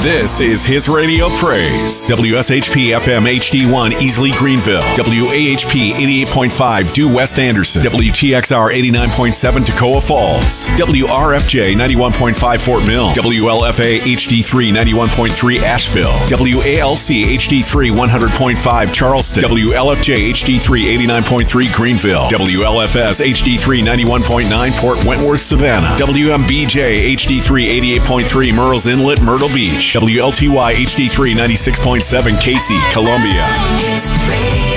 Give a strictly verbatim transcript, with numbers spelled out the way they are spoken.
This is His Radio Praise. W S H P F M H D one Easley Greenville. W A H P eighty-eight point five Due West Anderson. W T X R eighty-nine point seven Toccoa Falls. W R F J ninety-one point five Fort Mill. W L F A H D three ninety-one point three Asheville. W A L C H D three one hundred point five Charleston. W L F J H D three eighty-nine point three Greenville. W L F S H D three ninety-one point nine Port Wentworth Savannah. W M B J H D three eighty-eight point three Murrells Inlet Myrtle Beach. W L T Y H D three ninety-six point seven Casey, Columbia.